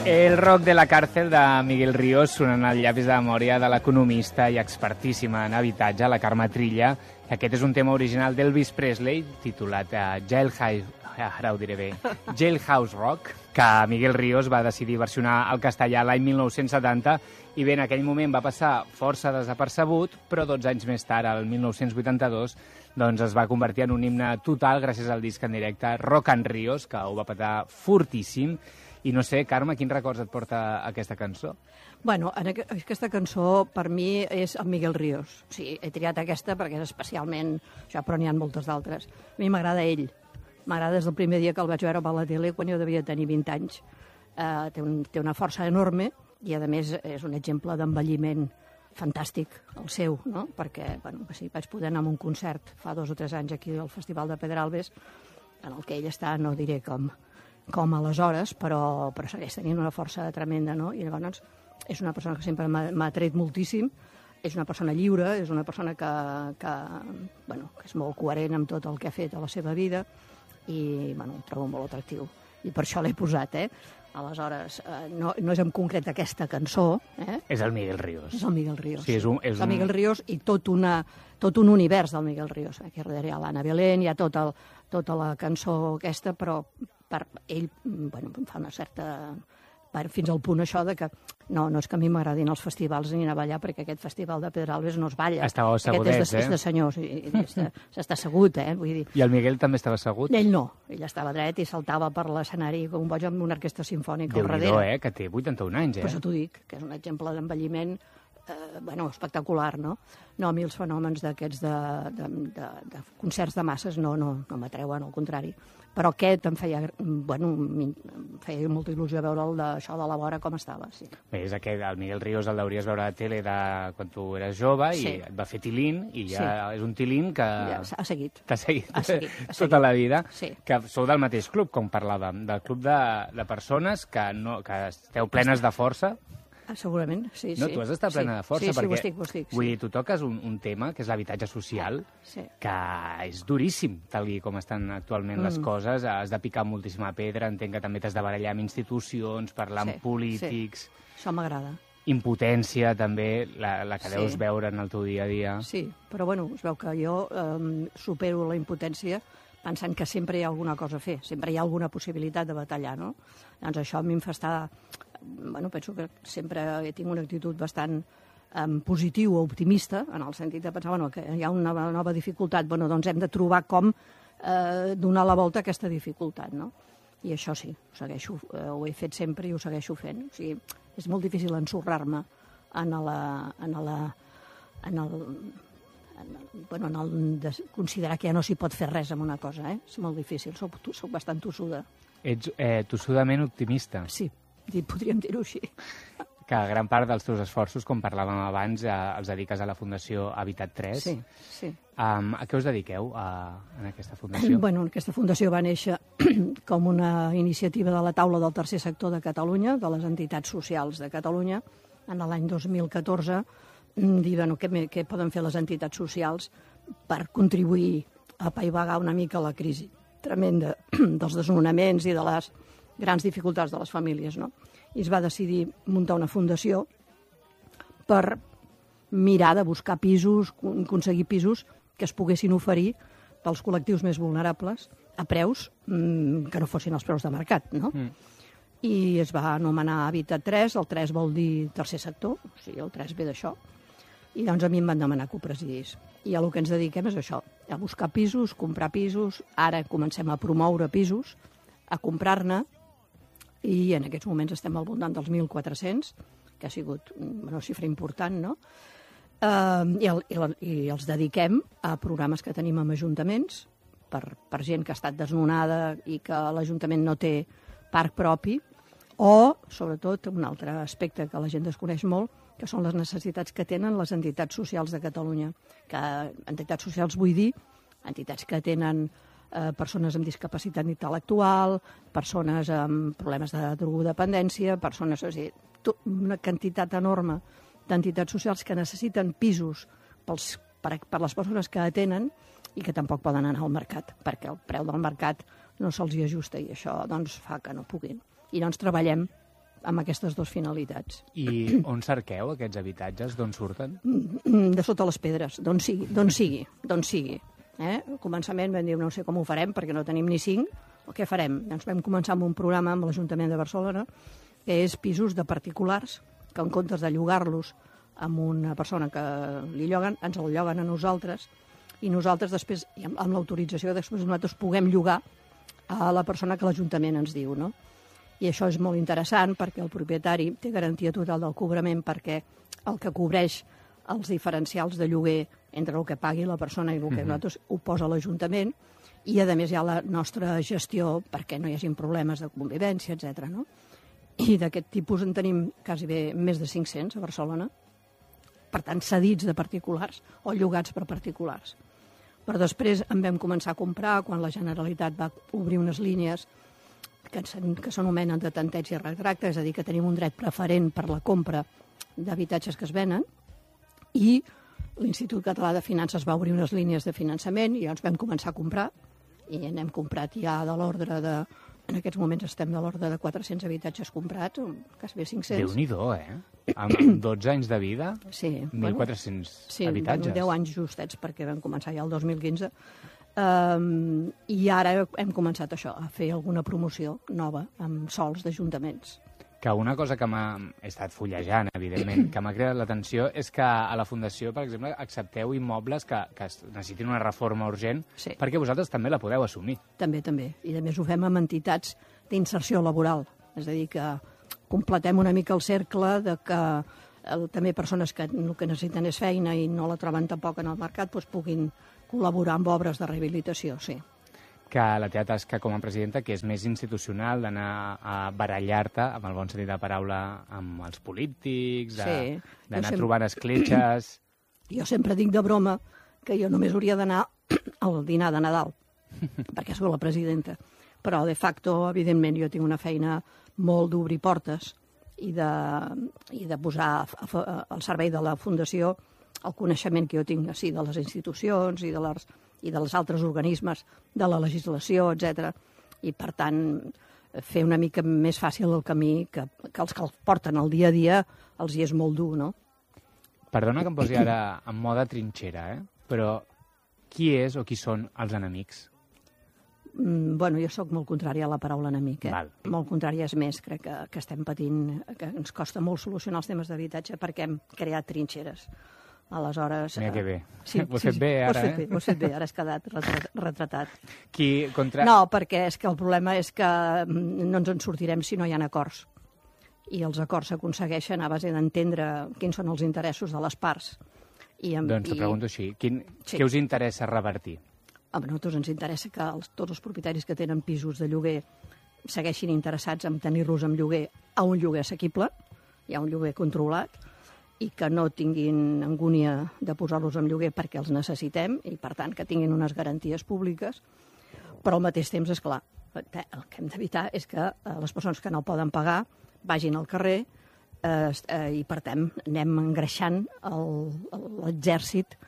El rock de la càrcel de Miguel Ríos sonant al llavis de memòria de l'economista i expertíssima en habitatge, la Carme Trilla. Aquest és un tema original d'Elvis Presley, titulat Jailhouse Rock, que Miguel Ríos va decidir versionar al castellà l'any 1970 i bé, en aquell moment va passar força desapercebut, però 12 anys més tard, el 1982, doncs es va convertir en un himne total gràcies al disc en directe Rock and Ríos, que ho va petar fortíssim. I no sé, Carme, quins records et porta aquesta cançó? Bueno, aquesta cançó per mi és el Miguel Ríos. O sigui, he triat aquesta perquè és especialment això, però n'hi ha moltes d'altres. A mi m'agrada ell. M'agrada des del primer dia que el vaig veure per la tele quan jo devia tenir 20 anys. Té una força enorme i, a més, és un exemple d'envelliment fantàstic, el seu, no? Perquè, bueno, sí, vaig poder anar a un concert fa 2 o 3 anys aquí al Festival de Pedralbes, en el que ell està, no diré com aleshores, però segueix tenint una força tremenda, no? I llavors és una persona que sempre m'ha atret moltíssim, és una persona lliure, és una persona que és molt coherent amb tot el que ha fet a la seva vida i, bueno, el trobo molt atractiu. I per això l'he posat, Aleshores, no és en concret aquesta cançó, És el Miguel Ríos. És el Miguel Ríos. Sí, és el Miguel Ríos i tot un univers del Miguel Ríos. Aquí darrere hi ha l'Anna Belén, hi ha tota la cançó aquesta, però per ell, bueno, fa una certa... fins al punt això de que no és que a mi m'agradin els festivals ni anar a ballar, perquè aquest festival de Pedralbes no es balla. Estàveu assegudets, és de senyors, s'està assegut, vull dir. I el Miguel també estava assegut? Ell no, ell estava dret i saltava per l'escenari com un boig amb una orquestra simfònica al darrere. Déu-n'hi-do, que té 81 anys, Per això t'ho dic, que és un exemple d'envelliment espectacular, no? No, a mi els fenòmens d'aquests de concerts de masses no m'atreuen, al contrari. Però aquest em feia molta il·lusió veure'l d'això de la vora com estava, sí. Bé, és aquest, el Miguel Ríos el hauries veure a la tele quan tu eres jove i et va fer tilín, i ja és un tilín que... Ja, ha seguit. T'ha seguit tota la vida. Sí. Que sou del mateix club, com parlàvem, del club de persones que esteu plenes de força. Segurament, sí. No, tu has d'estar plena de força, perquè ho estic. Vull dir, tu toques un tema que és l'habitatge social, que és duríssim, tal com estan actualment les coses. Has de picar moltíssima pedra, entenc que també t'has de barallar amb institucions, parlar amb polítics... Sí. Això m'agrada. Impotència, també, la que deus veure en el teu dia a dia. Sí, però bueno, es veu que jo supero la impotència pensant que sempre hi ha alguna cosa a fer, sempre hi ha alguna possibilitat de batallar, no? Doncs això a mi em fa estar... Bueno, penso que sempre tinc una actitud bastant positiu o optimista, en el sentit de pensar que hi ha una nova dificultat, doncs hem de trobar com donar la volta a aquesta dificultat, no? I això sí, ho he fet sempre i ho segueixo fent. O sigui, és molt difícil ensorrar-me de considerar que ja no s'hi pot fer res amb una cosa, És molt difícil, soc bastant tossuda. Ets tossudament optimista. Sí, podríem dir-ho així. Que gran part dels teus esforços, com parlàvem abans, els dediques a la Fundació Habitat 3. Sí. A què us dediqueu en aquesta fundació? Bueno, aquesta fundació va néixer com una iniciativa de la Taula del Tercer Sector de Catalunya, de les entitats socials de Catalunya, en l'any 2014, dir, què poden fer les entitats socials per contribuir a apaivagar una mica la crisi tremenda dels desnonaments i de les grans dificultats de les famílies, no? I es va decidir muntar una fundació per mirar de buscar pisos, aconseguir pisos que es poguessin oferir pels col·lectius més vulnerables a preus que no fossin els preus de mercat, no? I es va anomenar Habitat 3, el 3 vol dir tercer sector, o sigui, el 3 ve d'això, i doncs a mi em van demanar que ho presidís. I el que ens dediquem és això, a buscar pisos, comprar pisos, ara comencem a promoure pisos, a comprar-ne, i en aquests moments estem al voltant dels 1.400, que ha sigut una xifra important, no? I els dediquem a programes que tenim amb ajuntaments, per gent que ha estat desnonada i que l'Ajuntament no té parc propi, o, sobretot, un altre aspecte que la gent desconeix molt, que són les necessitats que tenen les entitats socials de Catalunya. Que entitats socials vull dir entitats que tenen persones amb discapacitat intel·lectual, persones amb problemes de drogodependència, persones... O sigui, una quantitat enorme d'entitats socials que necessiten pisos per les persones que atenen i que tampoc poden anar al mercat, perquè el preu del mercat no se'ls hi ajusta i això doncs, fa que no puguin. I doncs treballem amb aquestes dues finalitats. I on cerqueu aquests habitatges? D'on surten? De sota les pedres, d'on sigui. Al començament vam dir no sé com ho farem perquè no tenim ni 5, o què farem? Doncs vam començar amb un programa amb l'Ajuntament de Barcelona que és pisos de particulars que en comptes de llogar-los amb una persona que li lloguen, ens el lloguen a nosaltres i nosaltres després, amb l'autorització, després nosaltres puguem llogar a la persona que l'Ajuntament ens diu, no? I això és molt interessant perquè el propietari té garantia total del cobrament perquè el que cobreix els diferencials de lloguer entre el que pagui la persona i el que nosaltres ho posa l'Ajuntament i, a més, hi ha la nostra gestió perquè no hi hagi problemes de convivència, etc. No? I d'aquest tipus en tenim quasi bé més de 500 a Barcelona, per tant, cedits de particulars o llogats per particulars. Però després en vam començar a comprar quan la Generalitat va obrir unes línies que s'anomenen de tanteig i retracte, és a dir, que tenim un dret preferent per la compra d'habitatges que es venen, i l'Institut Català de Finances va obrir unes línies de finançament i llavors vam començar a comprar i n'hem comprat ja de l'ordre de... En aquests moments estem de l'ordre de 400 habitatges comprats, quasi bé 500. Déu-n'hi-do, Amb 12 anys de vida, sí, 1.400 sí, habitatges. Sí, 10 anys justets, perquè vam començar ja el 2015. I ara hem començat això, a fer alguna promoció nova amb sols d'ajuntaments. Que una cosa que he estat fullejant, evidentment, que m'ha creat l'atenció és que a la Fundació, per exemple, accepteu immobles que necessitin una reforma urgent, sí, perquè vosaltres també la podeu assumir. També. I a més ho fem amb entitats d'inserció laboral. És a dir, que completem una mica el cercle de que també persones que el que necessiten és feina i no la troben tampoc en el mercat doncs puguin col·laborar amb obres de rehabilitació, sí. Que la teva tasca com a presidenta, que és més institucional, d'anar a barallar-te, amb el bon sentit de paraula, amb els polítics, d'anar trobant escletxes... Jo sempre dic de broma que jo només hauria d'anar al dinar de Nadal, perquè soc la presidenta. Però, de facto, evidentment, jo tinc una feina molt d'obrir portes i de posar al servei de la Fundació el coneixement que jo tinc així de les institucions i dels altres organismes, de la legislació, etc. I, per tant, fer una mica més fàcil el camí que els que el porten al dia a dia els hi és molt dur, no? Perdona que em posi ara en mode trinxera, però qui és o qui són els enemics? Bueno, jo sóc molt contrària a la paraula enemic, Val. Molt contrària, és més, crec que estem patint, que ens costa molt solucionar els temes d'habitatge perquè hem creat trinxeres. Aleshores... Mira que bé. Sí, ho has fet bé, ara, Ho has fet bé, ara has quedat retratat. No, perquè és que el problema és que no ens en sortirem si no hi ha acords. I els acords s'aconsegueixen a base d'entendre quins són els interessos de les parts. Doncs te pregunto així, què us interessa revertir? A nosaltres ens interessa que tots els propietaris que tenen pisos de lloguer segueixin interessats en tenir-los en lloguer a un lloguer assequible, hi ha un lloguer controlat, i que no tinguin angúnia de posar-los en lloguer perquè els necessitem i, per tant, que tinguin unes garanties públiques. Però al mateix temps, és clar, el que hem d'evitar és que les persones que no poden pagar vagin al carrer i, per tant, anem engreixant l'exèrcit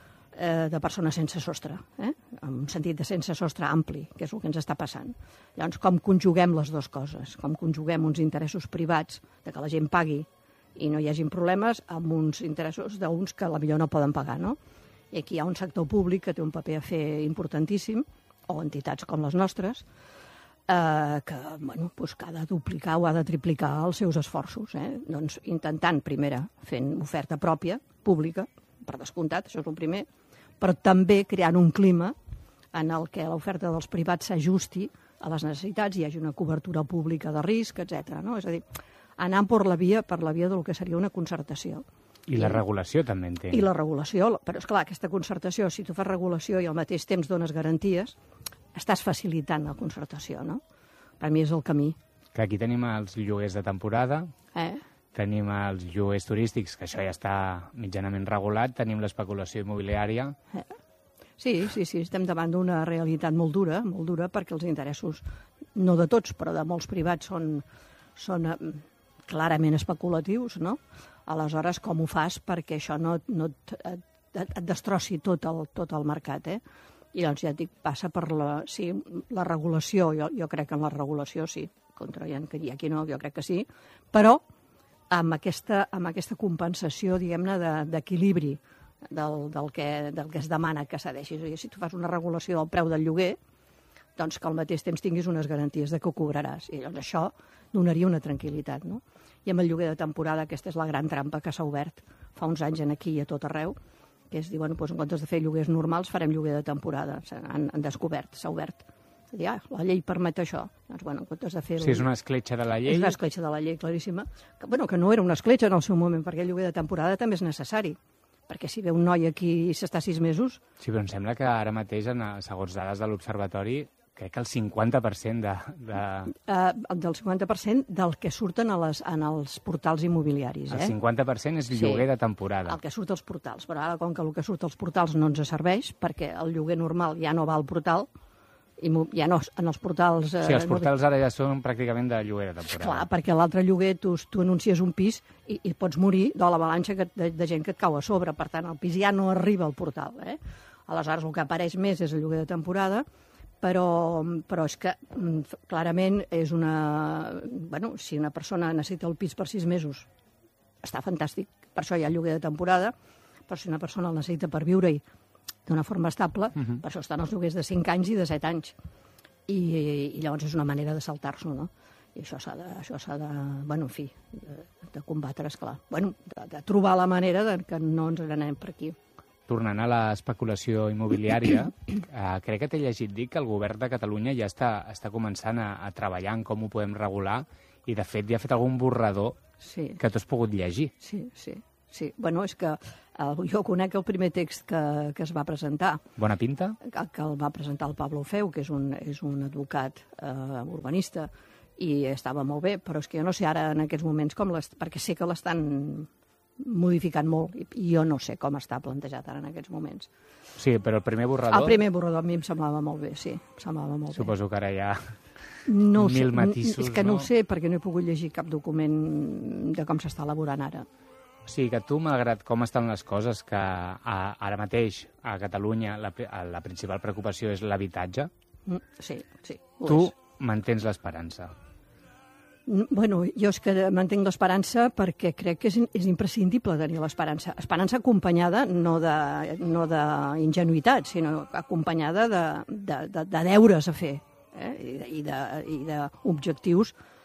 de persones sense sostre, en un sentit de sense sostre ampli, que és el que ens està passant. Llavors, com conjuguem les dues coses? Com conjuguem uns interessos privats de que la gent pagui i no hi hagin problemes amb uns interessos d'uns que potser no poden pagar, no? I aquí hi ha un sector públic que té un paper a fer importantíssim, o entitats com les nostres, que ha de duplicar o ha de triplicar els seus esforços. Doncs intentant, primera, fent oferta pròpia, pública, per descomptat, això és el primer, però també creant un clima en el que l'oferta dels privats s'ajusti a les necessitats, hi hagi una cobertura pública de risc, etc. No? És a dir, anant per la via del que seria una concertació. I la regulació també entenc. I la regulació, però és clar, aquesta concertació, si tu fas regulació i al mateix temps dones garanties, estàs facilitant la concertació, no? Per mi és el camí. Que aquí tenim els lloguers de temporada, tenim els lloguers turístics, que això ja està mitjanament regulat, tenim l'especulació immobiliària. Sí, estem davant d'una realitat molt dura, perquè els interessos, no de tots, però de molts privats, són clarament especulatius, no? Aleshores, com ho fas perquè això no et destrossi tot el mercat, I doncs ja et dic, passa per la regulació, jo crec que en la regulació sí, contra hi ha qui no, jo crec que sí, però amb aquesta compensació, diguem-ne, d'equilibri del que es demana que cedeixi. És a dir, si tu fas una regulació del preu del lloguer, doncs que al mateix temps tinguis unes garanties de que ho cobraràs. I llavors això donaria una tranquil·litat, no? I amb el lloguer de temporada, aquesta és la gran trampa que s'ha obert fa uns anys aquí i a tot arreu, que és dir, bueno, doncs en comptes de fer lloguers normals, farem lloguer de temporada. Han descobert, s'ha obert. És a dir, la llei permet això. Doncs, bueno, en comptes de fer... Sí, és una escletxa de la llei. És una escletxa de la llei, claríssima. Que no era una escletxa en el seu moment, perquè el lloguer de temporada també és necessari. Perquè si ve un noi aquí i s'està 6 mesos... Sí, però em sembla que ara mateix, segons dades de l'Observatori, crec que el 50% del 50% del que surten en els portals immobiliaris. El 50% és lloguer de temporada. El que surt als portals. Però ara, com que el que surt als portals no ens serveix, perquè el lloguer normal ja no va al portal, ja no en els portals... Sí, els portals ara ja són pràcticament de lloguer de temporada. Clar, perquè l'altre lloguer tu anuncies un pis i pots morir de l'avalanxa de gent que et cau a sobre. Per tant, el pis ja no arriba al portal. Aleshores, el que apareix més és el lloguer de temporada, però és que clarament és una... Bueno, si una persona necessita el pis per 6 mesos, està fantàstic. Per això hi ha lloguer de temporada, però si una persona el necessita per viure-hi d'una forma estable, per això estan els lloguers de 5 anys i de 7 anys. I llavors és una manera de saltar-s'ho, no? I això s'ha de, bueno, en fi, de combatre, esclar. Bueno, de trobar la manera que no ens anem per aquí. Tornant a l'especulació immobiliària, crec que t'he llegit dir que el govern de Catalunya ja està començant a treballar en com ho podem regular i, de fet, ja ha fet algun borrador que tu has pogut llegir. Sí. Bueno, és que jo conec el primer text que es va presentar. Bona pinta? Que el va presentar el Pablo Feu, que és un advocat urbanista, i estava molt bé, però és que jo no sé ara en aquests moments perquè sé que l'estan modificant molt, i jo no sé com està plantejat ara en aquests moments. Sí, però el primer borrador... El primer borrador a mi em semblava molt bé, sí, em semblava molt bé. Suposo que ara hi ha mil matisos, és que no ho sé, perquè no he pogut llegir cap document de com s'està elaborant ara. O sigui que tu, malgrat com estan les coses, que ara mateix a Catalunya la principal preocupació és l'habitatge, sí. Tu mantens l'esperança. Bueno, jo és que mantenc l'esperança perquè crec que és imprescindible tenir l'esperança. Esperança acompanyada no d'ingenuïtat, sinó acompanyada de deures a fer i d'objectius